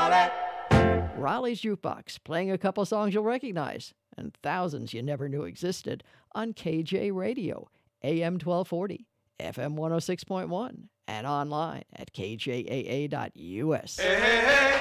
Raleigh. Raleigh's Jukebox, playing a couple songs you'll recognize and thousands you never knew existed on KJ Radio, AM 1240, FM 106.1, and online at kjaa.us. Hey, hey, hey.